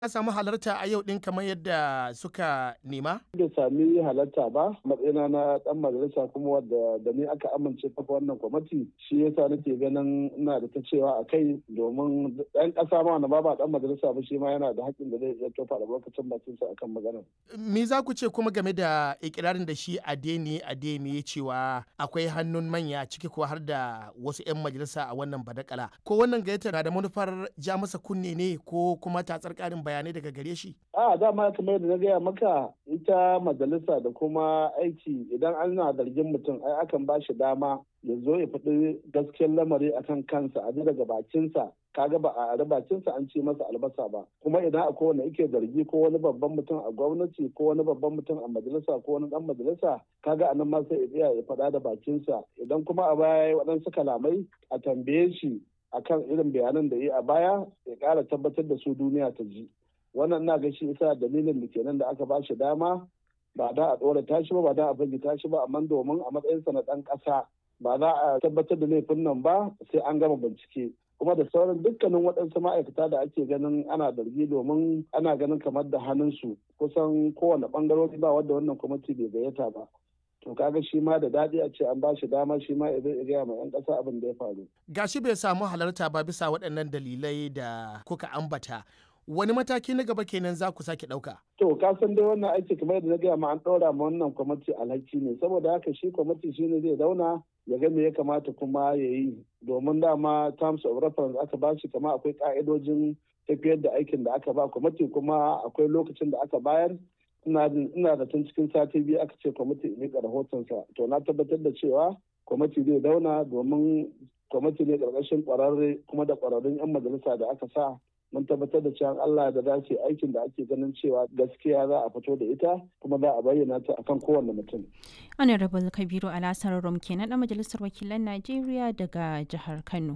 Ka samu halarta a yau ɗin kamar yadda suka nema? Bai sami halarta ba matsayina na ɗan majalisa kuma wadda da ni aka amince kafa wannan kwamiti, shi yasa nake ganin ina da ta cewa a kai, domin ɗan ƙasa ma wanda ba ɗan majalisa ba shi ma yana da haƙƙin da zai iya tofa albarkacin bakinsa akan maganar. Me za ku ce kuma game da ikirarin da shi Adeyemi ya cewa akwai hannun manya ciki ko har da wasu 'yan majalisa a wannan badakala? Ko wannan gayyata na da manufar ja masa kunne ne ko kuma tatsar ƙarin bayanai daga gare shi? A dama kamar yadda na gaya maka, ita majalisa da kuma aiki idan ana zargin mutum ai akan ba shi dama ya zo ya faɗi gaskiyar lamari akan kansa a ji daga bakinsa, kaga ba a ari bakinsa an ce masa albasa ba. Kuma idan akwai wanda yake zargi ko wani babban mutum a gwamnati ko wani babban mutum a majalisa ko wani dan majalisa, kaga anan ma sai ya faɗa da bakinsa. Idan kuma a baya ya waɗansu kalamai, a tambaye shi akan irin bayanan da ya a baya, ya ƙara tabbatar da su duniya ta ji. Wannan na ga shi isa dalilin da kenan da aka ba shi dama, ba da a ɗora tashi ba da a fage tashi ba, amma domin a matsayinsa na ɗan ƙasa ba za a tabbatar da laifin nan ba sai an gama bincike. Kuma da sauran dukkanin waɗansu ma'aikata da ake ganin ana zargi, domin ana ganin kamar da hannunsu kusan kowane ɓangarori ba wadda wannan kwamiti bai gayyata ba. To kaga shi ma da daɗi a ce an ba shi dama shi ma ya gaya ma 'yan ƙasa abin da ya faru. Gashi bai samu halarta ba bisa waɗannan dalilai da kuka ambata. Wani mataki na gaba kenan za ku sake ɗauka? To ka san dai wannan aiki kamar yadda na gaya ma an ɗora ma wannan kwamiti alhaki ne, saboda haka shi kwamiti shi ne zai zauna ya ga me ya kamata kuma ya yi, domin dama terms of reference aka ba shi, kama akwai ka'idojin tafiyar da aikin da aka ba kwamiti, kuma akwai lokacin da aka bayar. Ina da tun cikin sati biyu aka ce kwamiti ya miƙa rahotonsa, to na tabbatar da cewa kwamiti zai zauna, domin kwamiti ne ƙarƙashin ƙwararre kuma da ƙwararrun 'yan majalisa da aka sa. Mun tabbatar da cewa Allah da za su yi aikin da ake ganin cewa gaskiya za a fito da ita kuma za a bayyana ta akan kowane mutum. Honorable Kabiru Alasar Rum kenan na Majalisar Wakilan Najeriya daga jihar Kano.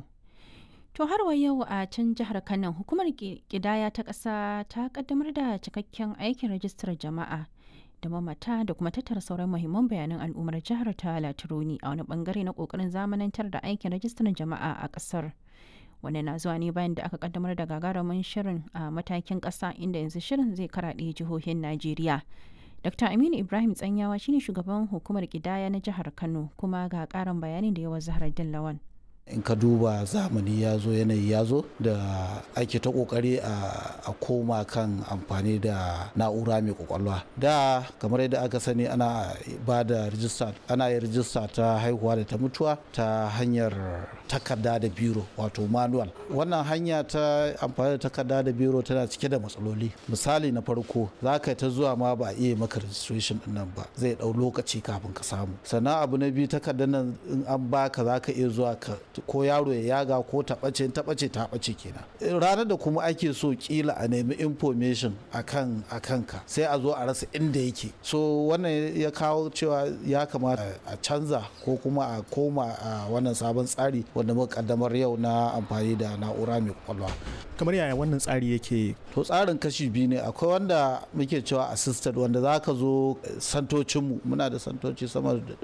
To har wa yau a can jihar Kano, hukumar ƙidaya ta ƙasa ta kaddamar da cikakken aikin rajistar jama'a da mamata da kuma tattara sauran muhimman bayanan al'ummar jihar ta Latironi a wani bangare na ƙoƙarin zamanantar da aikin rajistar jama'a a ƙasar. Wannan na zuwa ne bayan da aka kaddamar da gagarumin shirin a matakin ƙasa, inda yanzu shirin zai karaɗe jihohin Najeriya. Dr. Aminu Ibrahim Tsanyawa shine shugaban hukumar ƙidaya na jihar Kano, kuma ga ƙarin bayanin da yawa Zahra Dillawan. In ka duba zamani ya zo, yanayi ya zo da ake ta kokari a koma kan amfani da na'ura mai kwakwalwa. Da kamar yadda aka sani ana ba da rijista, ana yin rijista ta haihuwa da ta mutuwa ta hanyar takarda da biro, wato manual. Wannan hanya ta amfani da takarda da biro tana cike da matsaloli. Misali na farko, za ka ta zuwa ma ba a iya maka registration din nan ba, zai dau lokaci kafin ka samu. Sannan abu na biyu, takardar nan in an baka za ka iya zuwa ka ko yaro ya yaga ko ta ɓace kenan. Ranar da kuma ake so kila a nemi information akan ka, sai a zo a rasa inda yake. So wannan ya kawo cewa ya kamata a canza ko kuma a koma a wannan sabon tsari wanda muka kaddamar yau na amfani da na'ura mai kwakwalwa. Kamar yaya wannan tsari yake? To tsarin kashi biyu ne. Akwai wanda muke cewa assisted, wanda za ka zo santocinmu, muna da santoci sama da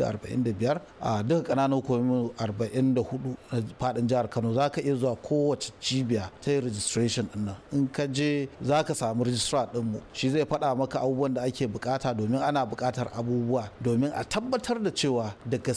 245 a duka ƙananan hukumomi 44 na faɗin jihar Kano. Za ka iya zuwa kowace cibiya ta yi registration ɗin nan. In ka je za ka samu registrar ɗinmu, shi zai faɗa maka abubuwan da ake bukata, domin ana bukatar abubuwa domin a tabbatar da cewa da